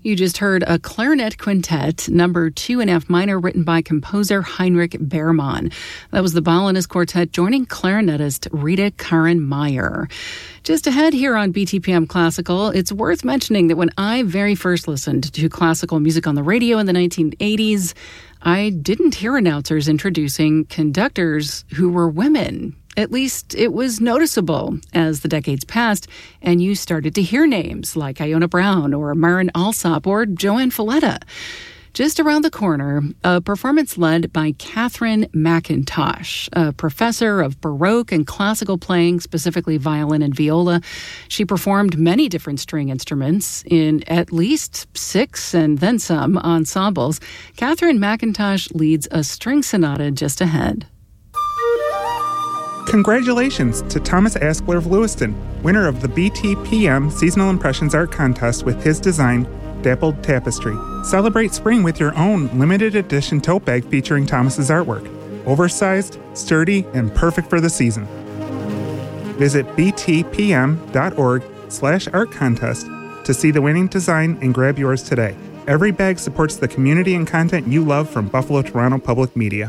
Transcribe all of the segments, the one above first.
You just heard a clarinet quintet, number 2 in F minor, written by composer Heinrich Behrmann. That was the Balinese Quartet joining clarinetist Rita Karen Meyer. Just ahead here on BTPM Classical, it's worth mentioning that when I very first listened to classical music on the radio in the 1980s, I didn't hear announcers introducing conductors who were women. At least it was noticeable as the decades passed and you started to hear names like Iona Brown or Maren Alsop or Joanne Falletta. Just around the corner, a performance led by Catherine McIntosh, a professor of Baroque and classical playing, specifically violin and viola. She performed many different string instruments in at least 6 and then some ensembles. Catherine McIntosh leads a string sonata just ahead. Congratulations to Thomas Askler of Lewiston, winner of the BTPM Seasonal Impressions Art Contest with his design, Dappled Tapestry. Celebrate spring with your own limited edition tote bag featuring Thomas's artwork. Oversized, sturdy, and perfect for the season. Visit btpm.org/art contest to see the winning design and grab yours today. Every bag supports the community and content you love from Buffalo Toronto Public Media.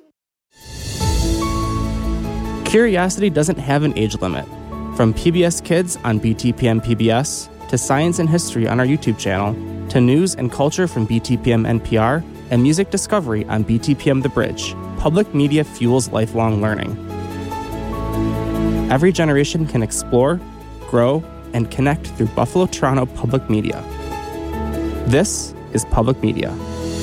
Curiosity doesn't have an age limit. From PBS Kids on BTPM PBS, to science and history on our YouTube channel, to news and culture from BTPM NPR, and music discovery on BTPM The Bridge, public media fuels lifelong learning. Every generation can explore, grow, and connect through Buffalo Toronto Public Media. This is Public Media.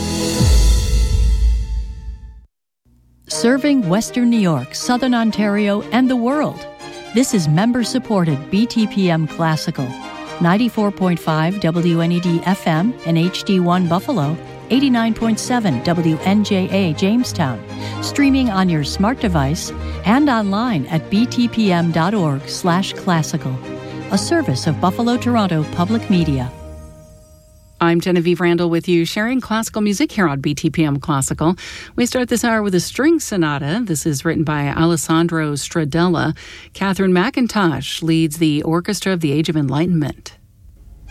Serving Western New York, Southern Ontario, and the world. This is member-supported BTPM Classical. 94.5 WNED FM and HD1 Buffalo, 89.7 WNJA Jamestown. Streaming on your smart device and online at btpm.org/classical. A service of Buffalo Toronto Public Media. I'm Genevieve Randall with you, sharing classical music here on BTPM Classical. We start this hour with a string sonata. This is written by Alessandro Stradella. Catherine McIntosh leads the Orchestra of the Age of Enlightenment.